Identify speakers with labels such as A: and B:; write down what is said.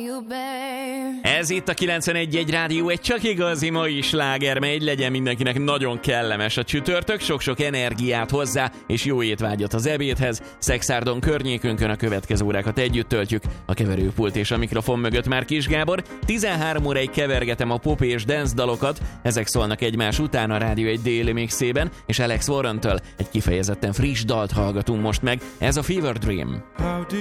A: Ez itt a 91.1 Rádió, egy csak igazi mai slágermegy, legyen mindenkinek nagyon kellemes a csütörtök, sok-sok energiát hozzá, és jó étvágyat az ebédhez. Szexárdon környékünkön a következő órákat együtt töltjük, a keverőpult és a mikrofon mögött már Kis Gábor. 13 óráig kevergetem a pop és dance dalokat, ezek szólnak egymás után a Rádió egy déli mixében, és Alex Warrentől egy kifejezetten friss dalt hallgatunk most meg, ez a Fever Dream.